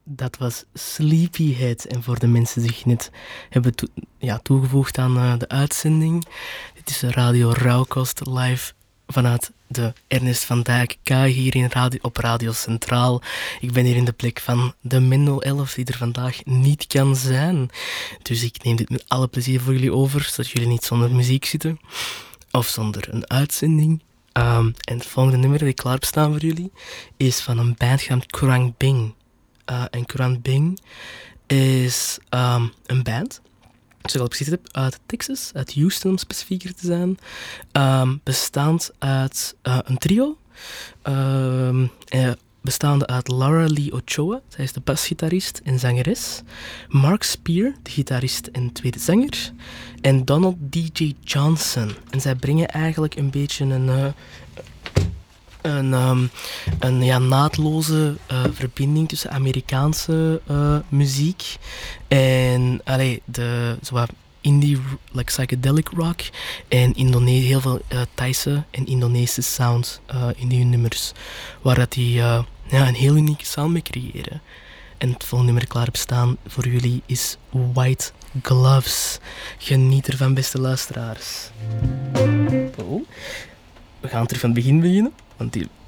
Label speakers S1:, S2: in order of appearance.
S1: Dat was Sleepyhead. En voor de mensen die zich net hebben toegevoegd aan de uitzending. Dit is Radio Rauwkost live vanuit de Ernest van Dijk K hier op Radio Centraal. Ik ben hier in de plek van de Mendel 11 die er vandaag niet kan zijn. Dus ik neem dit met alle plezier voor jullie over, zodat jullie niet zonder muziek zitten. Of zonder een uitzending. En het volgende nummer dat ik klaar heb staan voor jullie is van een band genaamd Khruangbin Bing. En Khruangbin Bing is een band, zoals ik al precies heb, uit Texas, uit Houston om specifieker te zijn. Bestaand uit een trio. Bestaande uit Laura Lee Ochoa, zij is de basgitarist en zangeres. Mark Spear, de gitarist en tweede zanger. En Donald D.J. Johnson. En zij brengen eigenlijk een beetje een naadloze verbinding tussen Amerikaanse muziek en zowat indie, like psychedelic rock en heel veel Thaise en Indonesische sound in die nummers, waar dat die een heel unieke sound mee creëren. En het volgende nummer klaar heb staan voor jullie is White Gloves. Geniet ervan, beste luisteraars. Oh. We gaan terug van het begin beginnen, want